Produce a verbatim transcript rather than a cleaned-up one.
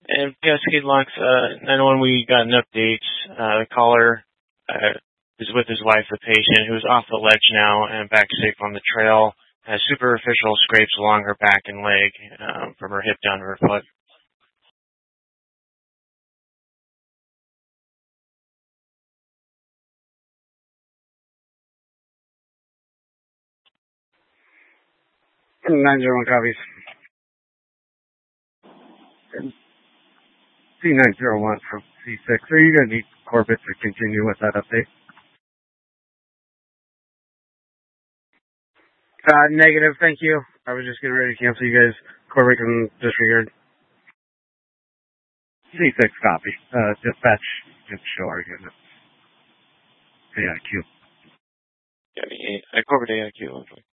And P S K Lux, uh, nine one, we got an update. Uh, the caller uh, is with his wife, the patient, who's off the ledge now and back safe on the trail. Has superficial scrapes along her back and leg um, from her hip down to her foot. nine zero one copies. C nine zero one from C six. Are you going to need Corbett to continue with that update? Uh, negative, thank you. I was just getting ready to cancel you guys. Corbett can disregard. C six copy. Uh, dispatch didn't show our unit. A I Q. Yeah, I Corbett A I Q.